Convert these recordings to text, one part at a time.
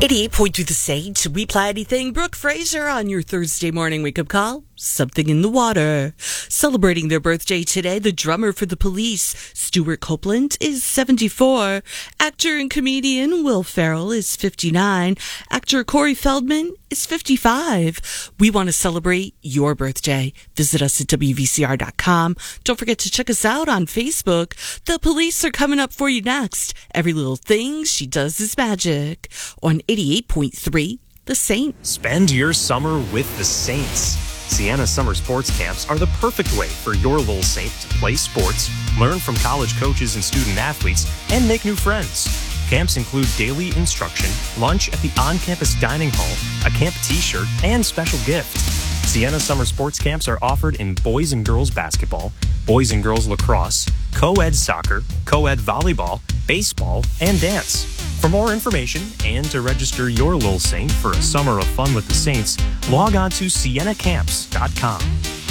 88.2 The Saints. We play anything. Brooke Fraser on your Thursday morning wake-up call. Something in the Water. Celebrating their birthday today, the drummer for The Police, Stuart Copeland, is 74. Actor and comedian Will Ferrell is 59. Actor Corey Feldman is 55. We want to celebrate your birthday. Visit us at WVCR.com. Don't forget to check us out on Facebook. The Police are coming up for you next. Every little thing she does is magic. On 88.3 The Saints. Spend your summer with the Saints. Sienna Summer Sports Camps are the perfect way for your little Saint to play sports, learn from college coaches and student athletes, and make new friends. Camps include daily instruction, lunch at the on-campus dining hall, a camp t-shirt, and special gift. Sienna Summer Sports Camps are offered in boys and girls basketball, boys and girls lacrosse, co-ed soccer, co-ed volleyball, baseball, and dance. For more information and to register your little Saint for a summer of fun with the Saints, log on to siennacamps.com.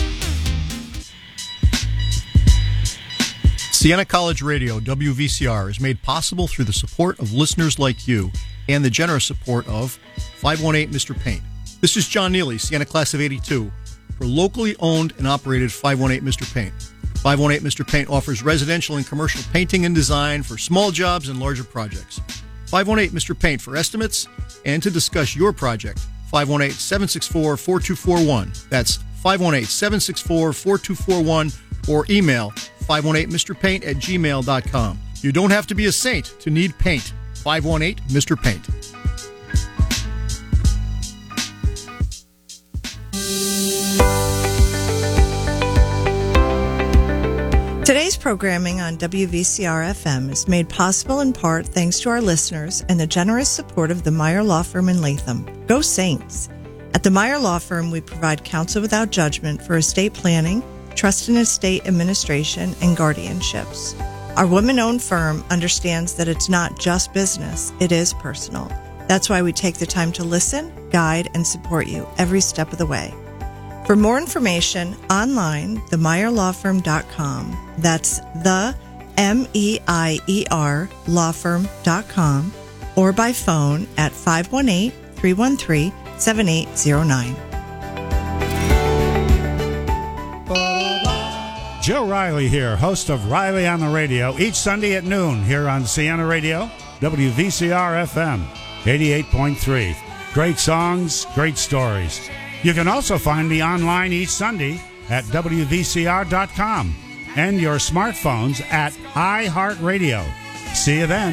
Siena College Radio, WVCR, is made possible through the support of listeners like you and the generous support of 518 Mr. Paint. This is John Neely, Siena Class of 82, for locally owned and operated 518 Mr. Paint. 518 Mr. Paint offers residential and commercial painting and design for small jobs and larger projects. 518 Mr. Paint for estimates and to discuss your project. 518-764-4241. That's 518-764-4241 or email 518mrpaint@gmail.com. You don't have to be a saint to need paint. 518 Mr. Paint. Today's programming on WVCR-FM is made possible in part thanks to our listeners and the generous support of the Meyer Law Firm in Latham. Go Saints! At the Meyer Law Firm, we provide counsel without judgment for estate planning, trust and estate administration, and guardianships. Our women-owned firm understands that it's not just business, it is personal. That's why we take the time to listen, guide, and support you every step of the way. For more information, online, themeyerlawfirm.com. That's the MEIER lawfirm.com or by phone at 518-313-7809. Joe Riley here, host of Riley on the Radio, each Sunday at noon here on Siena Radio, WVCR-FM, 88.3. Great songs, great stories. You can also find me online each Sunday at WVCR.com and your smartphones at iHeartRadio. See you then.